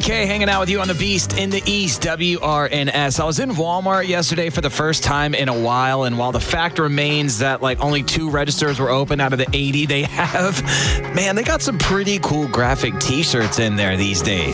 BK hanging out with you on the Beast in the East, WRNS. I was in Walmart yesterday for the first time in a while, and while the fact remains that like only 2 registers were open out of the 80 they have, man, they got some pretty cool graphic t-shirts in there these days.